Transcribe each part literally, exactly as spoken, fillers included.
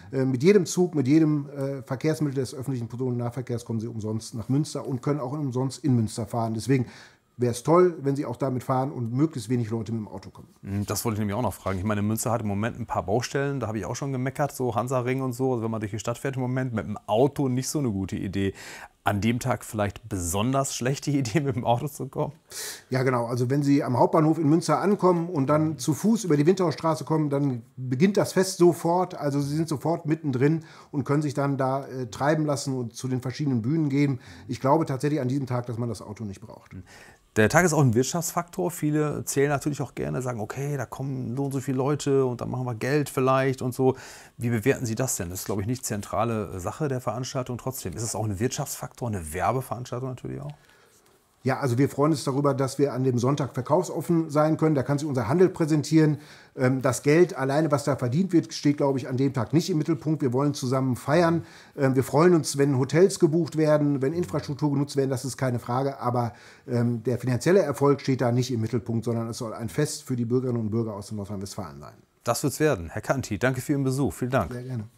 Äh, mit jedem Zug, mit jedem äh, Verkehrsmittel des öffentlichen Personennahverkehrs kommen Sie umsonst nach Münster und können auch umsonst in Münster fahren. Deswegen wäre es toll, wenn Sie auch damit fahren und möglichst wenig Leute mit dem Auto kommen. Das wollte ich nämlich auch noch fragen. Ich meine, Münster hat im Moment ein paar Baustellen, da habe ich auch schon gemeckert, so Hansaring und so. Also wenn man durch die Stadt fährt im Moment, mit dem Auto nicht so eine gute Idee. An dem Tag vielleicht besonders schlechte Idee, mit dem Auto zu kommen? Ja, genau. Also wenn Sie am Hauptbahnhof in Münster ankommen und dann zu Fuß über die Winterstraße kommen, dann beginnt das Fest sofort. Also Sie sind sofort mittendrin und können sich dann da äh, treiben lassen und zu den verschiedenen Bühnen gehen. Ich glaube tatsächlich an diesem Tag, dass man das Auto nicht braucht. Der Tag ist auch ein Wirtschaftsfaktor. Viele zählen natürlich auch gerne, sagen, okay, da kommen so und so viele Leute und dann machen wir Geld vielleicht und so. Wie bewerten Sie das denn? Das ist, glaube ich, nicht zentrale Sache der Veranstaltung. Trotzdem, ist es auch ein Wirtschaftsfaktor, eine Werbeveranstaltung natürlich auch? Ja, also wir freuen uns darüber, dass wir an dem Sonntag verkaufsoffen sein können. Da kann sich unser Handel präsentieren. Das Geld alleine, was da verdient wird, steht, glaube ich, an dem Tag nicht im Mittelpunkt. Wir wollen zusammen feiern. Wir freuen uns, wenn Hotels gebucht werden, wenn Infrastruktur genutzt werden, das ist keine Frage. Aber der finanzielle Erfolg steht da nicht im Mittelpunkt, sondern es soll ein Fest für die Bürgerinnen und Bürger aus Nordrhein-Westfalen sein. Das wird's werden. Herr Kanti, danke für Ihren Besuch. Vielen Dank. Sehr gerne.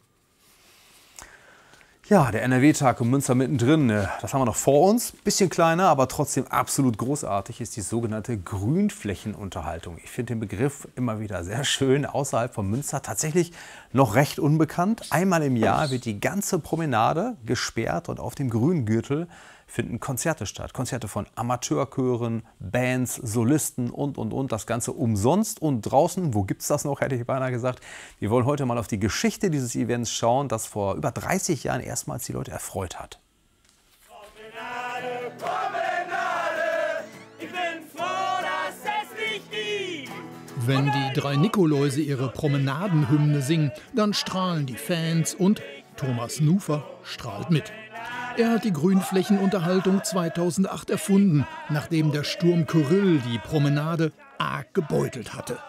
Ja, der N R W-Tag in Münster mittendrin, das haben wir noch vor uns. Bisschen kleiner, aber trotzdem absolut großartig ist die sogenannte Grünflächenunterhaltung. Ich finde den Begriff immer wieder sehr schön, außerhalb von Münster tatsächlich noch recht unbekannt. Einmal im Jahr wird die ganze Promenade gesperrt und auf dem Grüngürtel finden Konzerte statt. Konzerte von Amateurchören, Bands, Solisten und, und, und. Das Ganze umsonst und draußen. Wo gibt's das noch, hätte ich beinahe gesagt. Wir wollen heute mal auf die Geschichte dieses Events schauen, das vor über dreißig Jahren erstmals die Leute erfreut hat. Promenade, Promenade, ich bin froh, dass es dich gibt. Wenn die drei Nikoläuse ihre Promenadenhymne singen, dann strahlen die Fans und Thomas Nufer strahlt mit. Er hat die Grünflächenunterhaltung zweitausendacht erfunden, nachdem der Sturm Kyrill die Promenade arg gebeutelt hatte.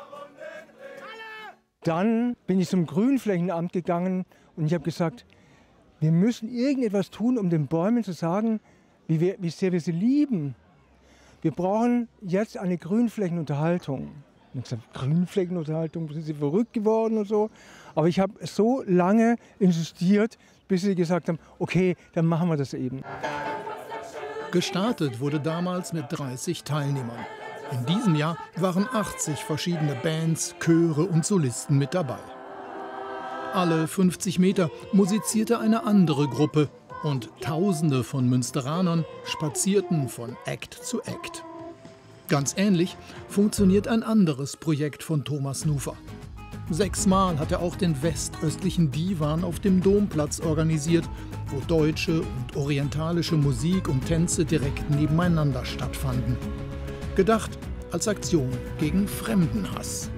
Dann bin ich zum Grünflächenamt gegangen und ich habe gesagt, wir müssen irgendetwas tun, um den Bäumen zu sagen, wie, wir, wie sehr wir sie lieben. Wir brauchen jetzt eine Grünflächenunterhaltung. Und ich habe gesagt, Grünflächenunterhaltung, sind Sie verrückt geworden und so. Aber ich habe so lange insistiert, bis sie gesagt haben, okay, dann machen wir das eben. Gestartet wurde damals mit dreißig Teilnehmern. In diesem Jahr waren achtzig verschiedene Bands, Chöre und Solisten mit dabei. Alle fünfzig Meter musizierte eine andere Gruppe und Tausende von Münsteranern spazierten von Act zu Act. Ganz ähnlich funktioniert ein anderes Projekt von Thomas Nufer. Sechsmal hat er auch den westöstlichen Divan auf dem Domplatz organisiert, wo deutsche und orientalische Musik und Tänze direkt nebeneinander stattfanden. Gedacht als Aktion gegen Fremdenhass.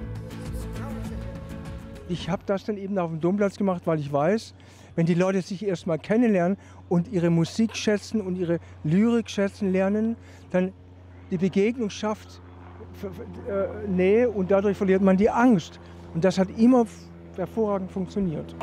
Ich habe das dann eben auf dem Domplatz gemacht, weil ich weiß, wenn die Leute sich erst mal kennenlernen und ihre Musik schätzen und ihre Lyrik schätzen lernen, dann die Begegnung schafft äh, Nähe und dadurch verliert man die Angst. Und das hat immer hervorragend funktioniert.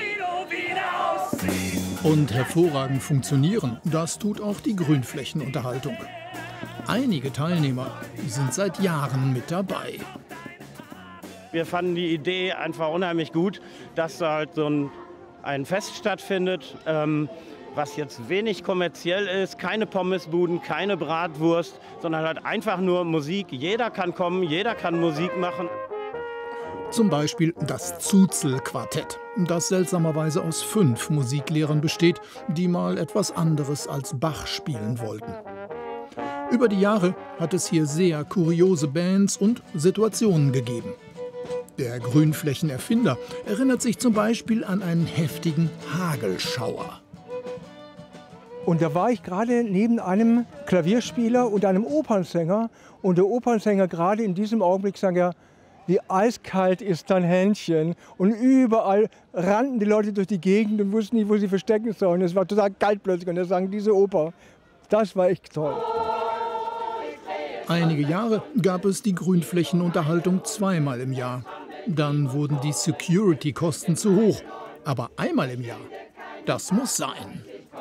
Und hervorragend funktionieren, das tut auch die Grünflächenunterhaltung. Einige Teilnehmer sind seit Jahren mit dabei. Wir fanden die Idee einfach unheimlich gut, dass da halt so ein, ein Fest stattfindet, ähm, was jetzt wenig kommerziell ist, keine Pommesbuden, keine Bratwurst, sondern halt einfach nur Musik. Jeder kann kommen, jeder kann Musik machen. Zum Beispiel das Zuzel-Quartett, das seltsamerweise aus fünf Musiklehrern besteht, die mal etwas anderes als Bach spielen wollten. Über die Jahre hat es hier sehr kuriose Bands und Situationen gegeben. Der Grünflächenerfinder erinnert sich zum Beispiel an einen heftigen Hagelschauer. Und da war ich gerade neben einem Klavierspieler und einem Opernsänger. Und der Opernsänger gerade in diesem Augenblick sang er, wie eiskalt ist dein Händchen. Und überall rannten die Leute durch die Gegend und wussten nicht, wo sie verstecken sollen. Es war total kalt plötzlich und er sang diese Oper. Das war echt toll. Einige Jahre gab es die Grünflächenunterhaltung zweimal im Jahr. Dann wurden die Security-Kosten zu hoch. Aber einmal im Jahr, das muss sein.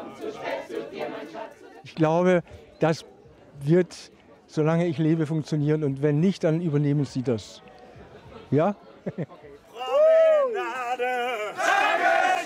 Ich glaube, das wird, solange ich lebe, funktionieren. Und wenn nicht, dann übernehmen Sie das. Ja? Promenade,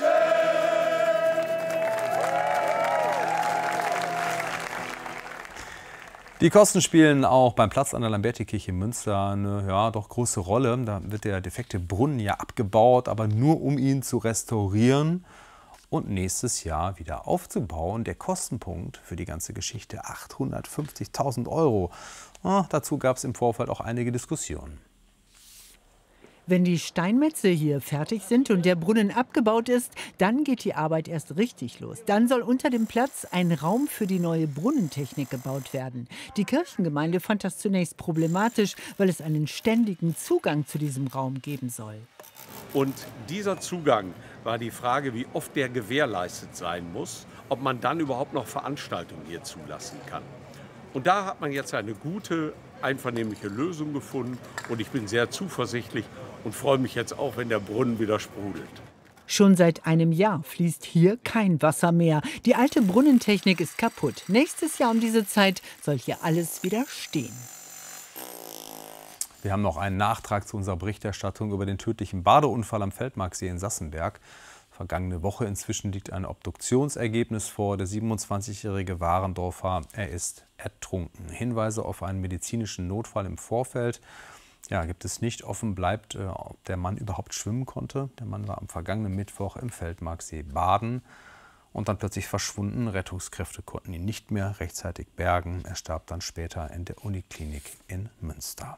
Die Kosten spielen auch beim Platz an der Lambertikirche in Münster eine ja, doch große Rolle. Da wird der defekte Brunnen ja abgebaut, aber nur um ihn zu restaurieren und nächstes Jahr wieder aufzubauen. Der Kostenpunkt für die ganze Geschichte achthundertfünfzigtausend Euro. Ah, dazu gab es im Vorfeld auch einige Diskussionen. Wenn die Steinmetze hier fertig sind und der Brunnen abgebaut ist, dann geht die Arbeit erst richtig los. Dann soll unter dem Platz ein Raum für die neue Brunnentechnik gebaut werden. Die Kirchengemeinde fand das zunächst problematisch, weil es einen ständigen Zugang zu diesem Raum geben soll. Und dieser Zugang war die Frage, wie oft der gewährleistet sein muss, ob man dann überhaupt noch Veranstaltungen hier zulassen kann. Und da hat man jetzt eine gute, einvernehmliche Lösung gefunden und ich bin sehr zuversichtlich und freue mich jetzt auch, wenn der Brunnen wieder sprudelt. Schon seit einem Jahr fließt hier kein Wasser mehr. Die alte Brunnentechnik ist kaputt. Nächstes Jahr um diese Zeit soll hier alles wieder stehen. Wir haben noch einen Nachtrag zu unserer Berichterstattung über den tödlichen Badeunfall am Feldmarksee in Sassenberg. Vergangene Woche inzwischen liegt ein Obduktionsergebnis vor. Der siebenundzwanzigjährige Warendorfer, er ist ertrunken. Hinweise auf einen medizinischen Notfall im Vorfeld ja, gibt es nicht. Offen bleibt, ob der Mann überhaupt schwimmen konnte. Der Mann war am vergangenen Mittwoch im Feldmarksee baden und dann plötzlich verschwunden. Rettungskräfte konnten ihn nicht mehr rechtzeitig bergen. Er starb dann später in der Uniklinik in Münster.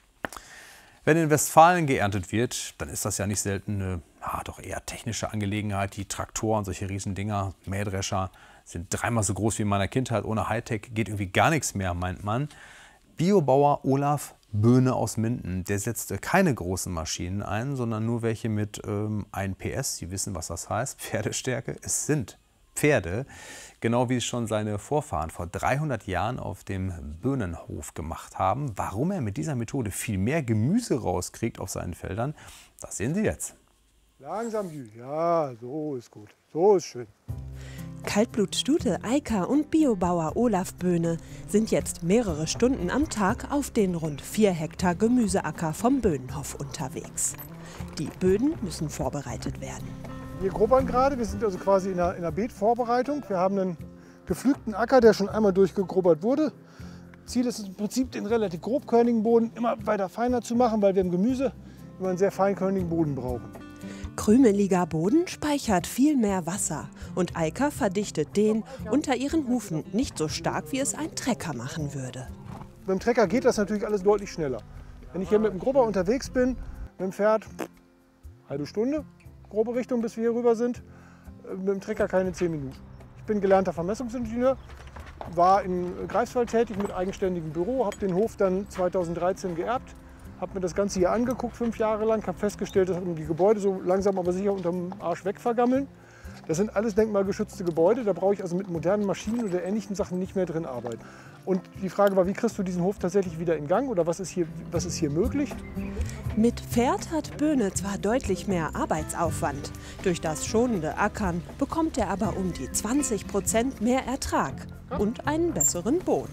Wenn in Westfalen geerntet wird, dann ist das ja nicht selten eine ja, doch eher technische Angelegenheit. Die Traktoren, solche Riesendinger, Mähdrescher, sind dreimal so groß wie in meiner Kindheit. Ohne Hightech geht irgendwie gar nichts mehr, meint man. Biobauer Olaf Böhne aus Minden, der setzte keine großen Maschinen ein, sondern nur welche mit ähm, ein P S. Sie wissen, was das heißt, Pferdestärke. Es sind Pferde, genau wie es schon seine Vorfahren vor dreihundert Jahren auf dem Böhnenhof gemacht haben. Warum er mit dieser Methode viel mehr Gemüse rauskriegt auf seinen Feldern, das sehen Sie jetzt. Langsam, ja, so ist gut, so ist schön. Kaltblutstute Eika und Biobauer Olaf Böhne sind jetzt mehrere Stunden am Tag auf den rund vier Hektar Gemüseacker vom Böhnenhof unterwegs. Die Böden müssen vorbereitet werden. Wir grubbern gerade, wir sind also quasi in der, in der Beetvorbereitung. Wir haben einen gepflügten Acker, der schon einmal durchgegrubbert wurde. Ziel ist es im Prinzip, den relativ grobkörnigen Boden immer weiter feiner zu machen, weil wir im Gemüse immer einen sehr feinkörnigen Boden brauchen. Krümeliger Boden speichert viel mehr Wasser und Eika verdichtet den unter ihren Hufen nicht so stark, wie es ein Trecker machen würde. Mit dem Trecker geht das natürlich alles deutlich schneller. Wenn ich hier mit dem Grubber unterwegs bin, mit dem Pferd, halbe Stunde, grobe Richtung, bis wir hier rüber sind, mit dem Trecker keine zehn Minuten. Ich bin gelernter Vermessungsingenieur, war in Greifswald tätig mit eigenständigem Büro, habe den Hof dann zweitausenddreizehn geerbt. Habe mir das Ganze hier angeguckt, fünf Jahre lang, habe festgestellt, dass die Gebäude so langsam aber sicher unterm Arsch wegvergammeln. Das sind alles denkmalgeschützte Gebäude, da brauche ich also mit modernen Maschinen oder ähnlichen Sachen nicht mehr drin arbeiten. Und die Frage war, wie kriegst du diesen Hof tatsächlich wieder in Gang oder was ist hier, was ist hier möglich? Mit Pferd hat Böhne zwar deutlich mehr Arbeitsaufwand. Durch das schonende Ackern bekommt er aber um die zwanzig Prozent mehr Ertrag und einen besseren Boden.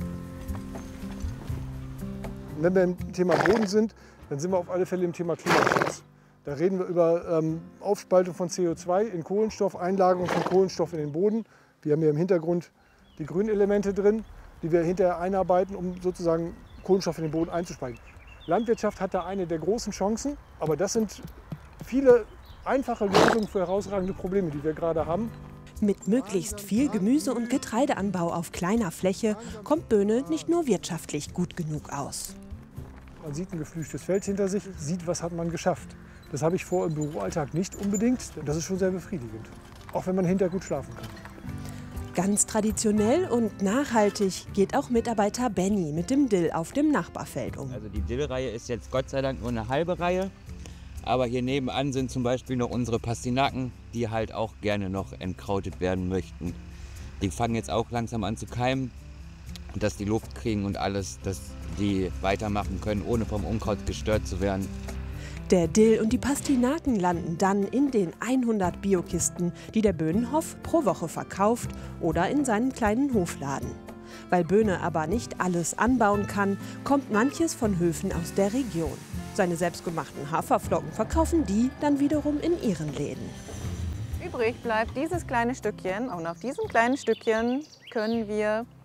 Wenn wir im Thema Boden sind, dann sind wir auf alle Fälle im Thema Klimaschutz. Da reden wir über ähm, Aufspaltung von C O zwei in Kohlenstoff, Einlagerung von Kohlenstoff in den Boden. Wir haben hier im Hintergrund die Grünelemente drin, die wir hinterher einarbeiten, um sozusagen Kohlenstoff in den Boden einzuspeichern. Landwirtschaft hat da eine der großen Chancen, aber das sind viele einfache Lösungen für herausragende Probleme, die wir gerade haben. Mit möglichst viel Gemüse- und Getreideanbau auf kleiner Fläche kommt Böhne nicht nur wirtschaftlich gut genug aus. Man sieht ein geflüchtes Feld hinter sich, sieht, was hat man geschafft. Das habe ich vor im Büroalltag nicht unbedingt. Das ist schon sehr befriedigend, auch wenn man hinterher gut schlafen kann. Ganz traditionell und nachhaltig geht auch Mitarbeiter Benny mit dem Dill auf dem Nachbarfeld um. Also die Dillreihe ist jetzt Gott sei Dank nur eine halbe Reihe. Aber hier nebenan sind zum Beispiel noch unsere Pastinaken, die halt auch gerne noch entkrautet werden möchten. Die fangen jetzt auch langsam an zu keimen. Und dass die Luft kriegen und alles, dass die weitermachen können, ohne vom Unkraut gestört zu werden. Der Dill und die Pastinaken landen dann in den hundert Biokisten, die der Böhnenhof pro Woche verkauft oder in seinen kleinen Hofladen. Weil Böhne aber nicht alles anbauen kann, kommt manches von Höfen aus der Region. Seine selbstgemachten Haferflocken verkaufen die dann wiederum in ihren Läden. Übrig bleibt dieses kleine Stückchen und auf diesem kleinen Stückchen können wir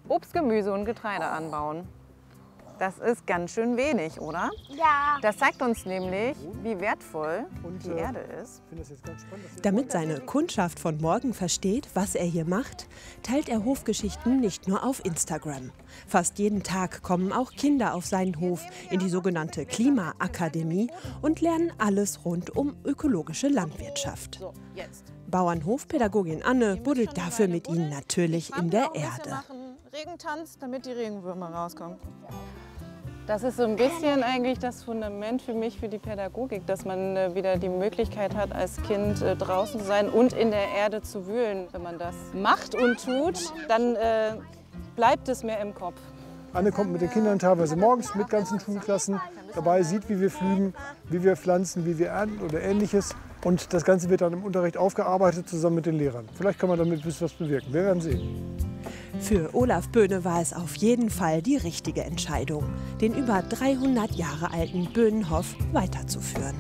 Obst, Gemüse und Getreide anbauen. Das ist ganz schön wenig, oder? Ja. Das zeigt uns nämlich, wie wertvoll die Erde ist. Damit seine Kundschaft von morgen versteht, was er hier macht, teilt er Hofgeschichten nicht nur auf Instagram. Fast jeden Tag kommen auch Kinder auf seinen Hof in die sogenannte Klimaakademie und lernen alles rund um ökologische Landwirtschaft. Bauernhofpädagogin Anne buddelt dafür mit ihnen natürlich in der Erde. Regentanz, damit die Regenwürmer rauskommen. Das ist so ein bisschen eigentlich das Fundament für mich, für die Pädagogik, dass man äh, wieder die Möglichkeit hat, als Kind äh, draußen zu sein und in der Erde zu wühlen. Wenn man das macht und tut, dann äh, bleibt es mehr im Kopf. Anne kommt mit den Kindern teilweise morgens mit ganzen Schulklassen dabei, sieht, wie wir pflügen, wie wir pflanzen, wie wir ernten oder Ähnliches. Und das Ganze wird dann im Unterricht aufgearbeitet, zusammen mit den Lehrern. Vielleicht kann man damit ein bisschen was bewirken. Wir werden sehen. Für Olaf Böhne war es auf jeden Fall die richtige Entscheidung, den über dreihundert Jahre alten Böhnenhof weiterzuführen.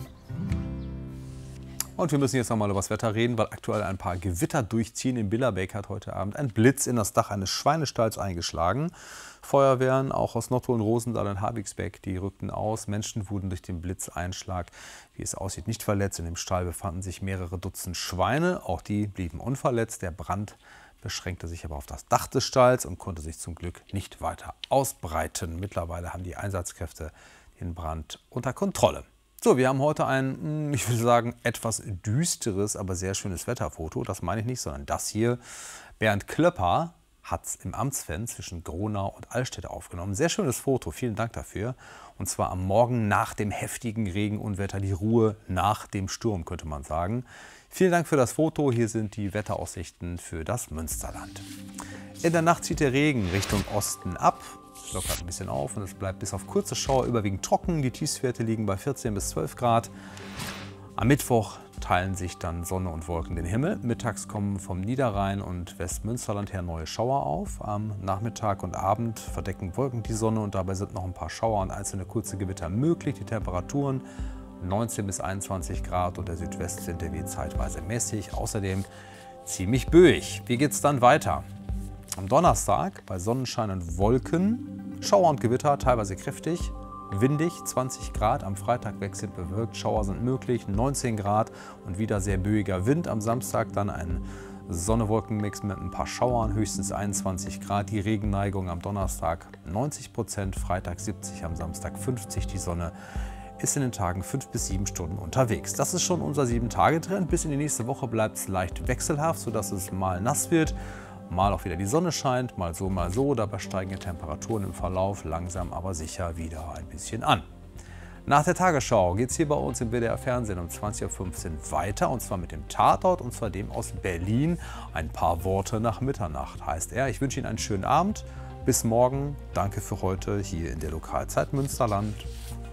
Und wir müssen jetzt noch mal über das Wetter reden, weil aktuell ein paar Gewitter durchziehen. In Billerbeck hat heute Abend ein Blitz in das Dach eines Schweinestalls eingeschlagen. Feuerwehren, auch aus Notto und Rosendahl und Habigsbeck, die rückten aus. Menschen wurden durch den Blitzeinschlag, wie es aussieht, nicht verletzt. In dem Stall befanden sich mehrere Dutzend Schweine. Auch die blieben unverletzt. Der Brand beschränkte sich aber auf das Dach des Stalls und konnte sich zum Glück nicht weiter ausbreiten. Mittlerweile haben die Einsatzkräfte den Brand unter Kontrolle. So, wir haben heute ein, ich würde sagen, etwas düsteres, aber sehr schönes Wetterfoto. Das meine ich nicht, sondern das hier. Bernd Klöpper hat es im Amtsven zwischen Gronau und Altstädt aufgenommen. Sehr schönes Foto, vielen Dank dafür. Und zwar am Morgen nach dem heftigen Regenunwetter, die Ruhe nach dem Sturm, könnte man sagen. Vielen Dank für das Foto. Hier sind die Wetteraussichten für das Münsterland. In der Nacht zieht der Regen Richtung Osten ab. Es lockert ein bisschen auf und es bleibt bis auf kurze Schauer überwiegend trocken. Die Tiefstwerte liegen bei vierzehn bis zwölf Grad. Am Mittwoch teilen sich dann Sonne und Wolken den Himmel. Mittags kommen vom Niederrhein und Westmünsterland her neue Schauer auf. Am Nachmittag und Abend verdecken Wolken die Sonne und dabei sind noch ein paar Schauer und einzelne kurze Gewitter möglich. Die Temperaturen neunzehn bis einundzwanzig Grad und der Südwestwind, der weht zeitweise mäßig. Außerdem ziemlich böig. Wie geht es dann weiter? Am Donnerstag bei Sonnenschein und Wolken, Schauer und Gewitter, teilweise kräftig, windig, zwanzig Grad. Am Freitag wechselnd bewölkt, Schauer sind möglich, neunzehn Grad und wieder sehr böiger Wind. Am Samstag dann ein Sonne-Wolken-Mix mit ein paar Schauern, höchstens einundzwanzig Grad. Die Regenneigung am Donnerstag neunzig Prozent, Freitag siebzig, am Samstag fünfzig. Die Sonne ist in den Tagen fünf bis sieben Stunden unterwegs. Das ist schon unser sieben Tage Trend. Bis in die nächste Woche bleibt es leicht wechselhaft, sodass es mal nass wird, mal auch wieder die Sonne scheint, mal so, mal so. Dabei steigen die Temperaturen im Verlauf langsam aber sicher wieder ein bisschen an. Nach der Tagesschau geht es hier bei uns im W D R Fernsehen um zwanzig Uhr fünfzehn weiter, und zwar mit dem Tatort, und zwar dem aus Berlin. Ein paar Worte nach Mitternacht heißt er. Ich wünsche Ihnen einen schönen Abend. Bis morgen. Danke für heute hier in der Lokalzeit Münsterland.